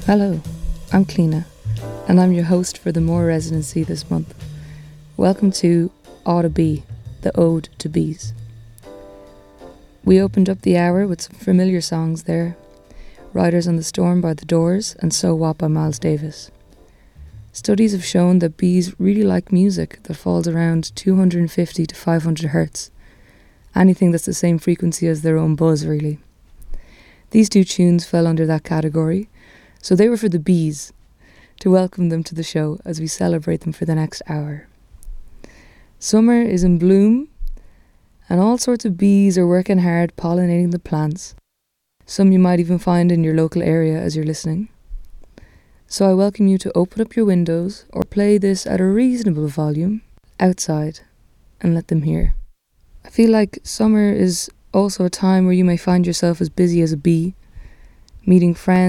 Hello, I'm Cleena, and I'm your host for the Moore residency this month. Welcome to Oughta Bee, the Ode to Bees. We opened up the hour with some familiar songs there, Riders on the Storm by The Doors and So What by Miles Davis. Studies have shown that bees really like music that falls around 250 to 500 hertz, anything that's the same frequency as their own buzz really. These two tunes fell under that category, so they were for the bees, to welcome them to the show as we celebrate them for the next hour. Summer is in bloom, and all sorts of bees are working hard pollinating the plants. Some you might even find in your local area as you're listening. So I welcome you to open up your windows or play this at a reasonable volume outside and let them hear. I feel like summer is also a time where you may find yourself as busy as a bee, meeting friends,